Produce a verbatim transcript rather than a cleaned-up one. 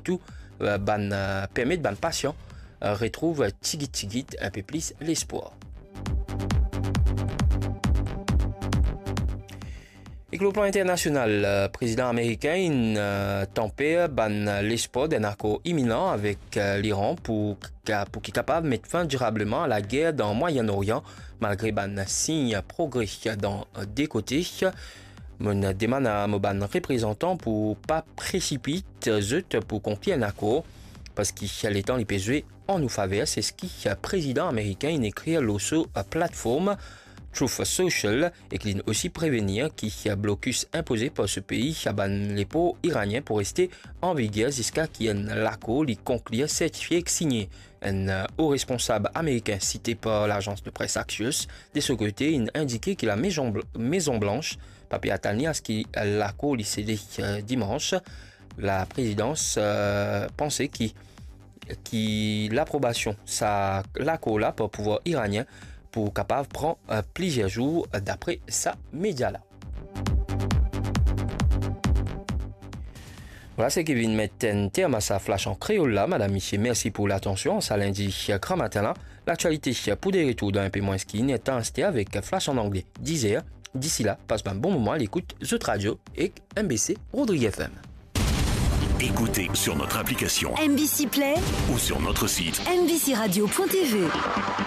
surtout euh, ban euh, permet ban patient euh, retrouve tigit tigit un peu plus l'espoir. Et que le plan international, le président américain euh, tempère ban l'espoir d'un accord imminent avec euh, l'Iran pour, pour qu'il soit capable de mettre fin durablement à la guerre dans le Moyen-Orient, malgré ban signe progrès dans des côtés. Mon demande à mon ban représentant pour pas précipiter zut pour conclure un accord, parce qu'il est temps de jouer en nous faveur. C'est ce qui le président américain écrit l'osso plateforme Truth Social et qui aussi prévenir qu'il y a blocus imposé par ce pays à ban les pots iraniens pour rester en vigueur jusqu'à qu'il y ait un accord qui conclure certifié et signé. Un haut responsable américain cité par l'agence de presse Axios de ce côté il a indiqué que la Maison, Maison Blanche papier attendait à ce que l'accord il cédé dimanche. La présidence euh, pensait qu'il qui l'approbation ça l'accord là pour pouvoir iranien pour capable prendre euh, plusieurs jours euh, d'après sa média là. Voilà, c'est Kevin met un terme à sa flash en créole là, madame Miché. Merci pour l'attention. Ça lundi grand matin là. L'actualité pour des retours d'un peu moins skin est installée avec flash en anglais dix heures. D'ici là, passe un bon moment à l'écoute The Radio et M B C Rodrigue F M. Écoutez sur notre application M B C Play ou sur notre site m b c radio point t v.